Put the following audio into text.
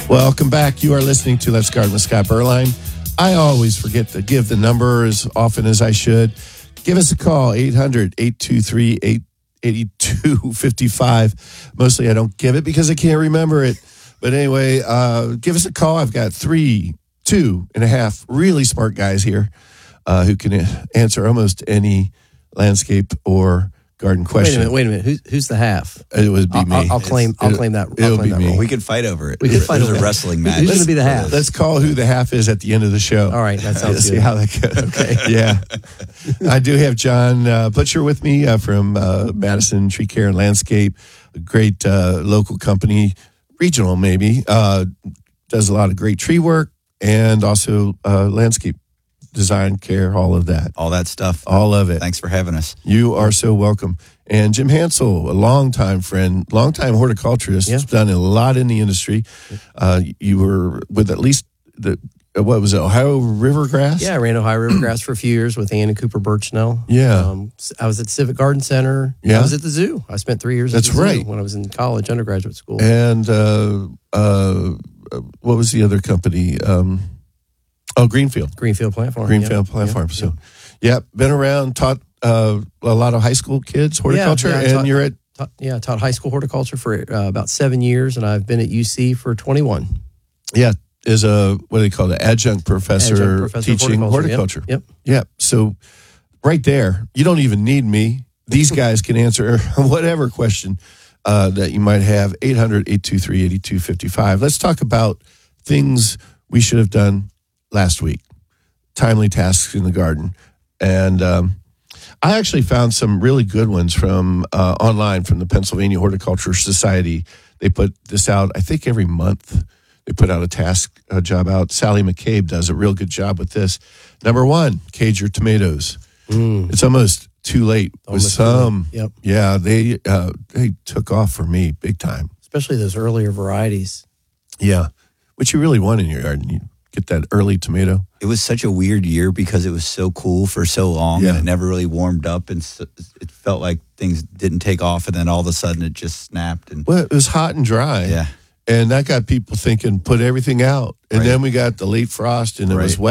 Welcome back. You are listening to Let's Garden with Scott Berline. I always forget to give the number as often as I should. Give us a call, 800-823-8255. Mostly I don't give it because I can't remember it. But anyway, give us a call. I've got 2.5 really smart guys here who can answer almost any landscape or garden question. Wait a minute. Who's the half? It would be me. I'll claim that. It'll be me. We could fight over it. We could fight over a wrestling match. Who's going to be the half? Let's call who the half is at the end of the show. All right, that sounds See good. how that goes. Okay. Yeah. I do have John Butcher with me from Madison Tree Care and Landscape, a great local company, regional maybe, does a lot of great tree work and also landscape design, care, all of that. All that stuff. All of it. Thanks for having us. You are so welcome. And Jim Hansel, a longtime friend, longtime horticulturist, has done a lot in the industry. You were with at least Ohio Rivergrass? Yeah, I ran Ohio Rivergrass for a few years with Ann and Cooper Birchnell. Yeah. I was at Civic Garden Center. Yeah. I was at the zoo. I spent 3 years at the zoo when I was in college, undergraduate school. And what was the other company? Greenfield. Greenfield Plant Farm. Greenfield Plant Farm. So, been around, taught a lot of high school kids horticulture, I taught high school horticulture for about 7 years, and I've been at UC for 21. Yeah, is what do they call it? Adjunct professor teaching horticulture. Yep. Yep. So, right there, you don't even need me. These guys can answer whatever question that you might have. 800-823-8255. Let's talk about things we should have done last week. Timely tasks in the garden. And I actually found some really good ones from online from the Pennsylvania Horticulture Society. They put this out, I think, every month. They put out a task job out. Sally McCabe does a real good job with this. Number 1, cage your tomatoes. It's almost too late with some. Yep. Yeah, they took off for me big time. Especially those earlier varieties. Yeah, which you really want in your garden. You get that early tomato. It was such a weird year because it was so cool for so long and it never really warmed up, and it felt like things didn't take off, and then all of a sudden it just snapped. Well, it was hot and dry. Yeah. And that got people thinking, put everything out. And then we got the late frost and it was wet.